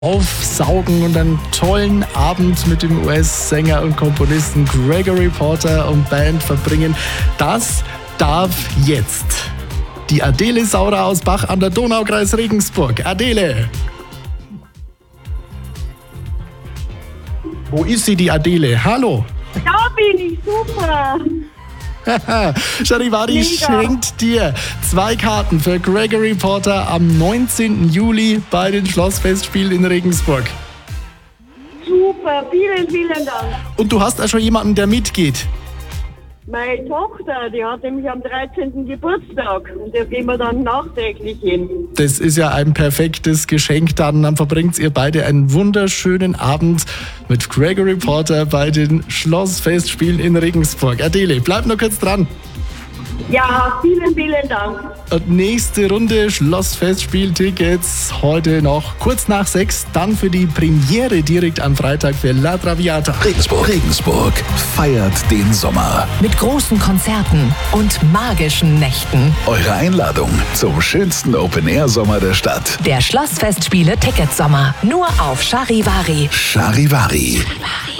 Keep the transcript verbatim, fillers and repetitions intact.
aufsaugen und einen tollen Abend mit dem U S-Sänger und Komponisten Gregory Porter und Band verbringen. Das darf jetzt die Adele Saurer aus Bach an der Donau, Kreis Regensburg. Adele! Wo ist sie, die Adele? Hallo! Da bin ich, super! Charivari Mega. schenkt dir zwei Karten für Gregory Porter am neunzehnten Juli bei den Schlossfestspielen in Regensburg. Super, vielen, vielen Dank. Und du hast auch schon jemanden, der mitgeht. Meine Tochter, die hat nämlich am dreizehnten Geburtstag und da gehen wir dann nachträglich hin. Das ist ja ein perfektes Geschenk dann. Dann verbringt ihr beide einen wunderschönen Abend mit Gregory Porter bei den Schlossfestspielen in Regensburg. Adele, bleib nur kurz dran. Ja, vielen, vielen Dank. Und nächste Runde Schlossfestspieltickets heute noch kurz nach sechs. Dann für die Premiere direkt am Freitag für La Traviata. Regensburg. Regensburg feiert den Sommer. Mit großen Konzerten und magischen Nächten. Eure Einladung zum schönsten Open-Air-Sommer der Stadt. Der Schlossfestspiele Ticketsommer. Nur auf Charivari. Charivari. Charivari.